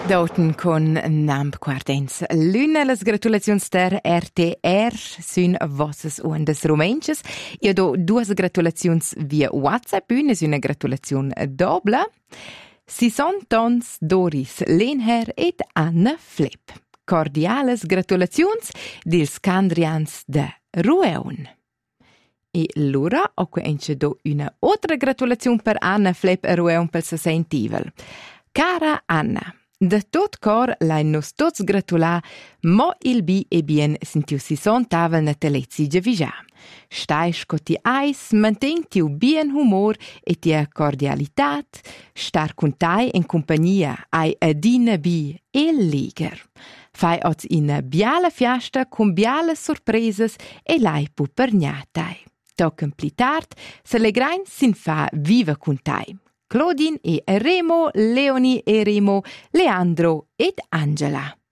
Dauten con Namp Quardens. L'una las gratulazions der RTR sün vossas ondas romenches. Io do duas gratulazions via WhatsApp. Una es una gratulazion dobla. Si son tons Doris Lenher et Anna Flepp. Cordiales gratulazions dils candrians de Rueun. E l'ora ho quence do una otra gratulazione per Anna Flepp e Rueun pel sentivel. Cara Anna, da tot cor l'ai nos tots gratulà, mo il bi e bien sentiu si son tavel na telezzi giavigia. Stai scoti eis, manten tiu bien humor e tia cordialitat, star cuntai in compagnia ai adina bi e liger. Fai oz ina biala fiasta con biale sorpresas e lai pu pergnatai. Tocken pli tard, se le grain sin fa viva cuntai. Claudine e Remo, Leonie e Remo, Leandro ed Angela.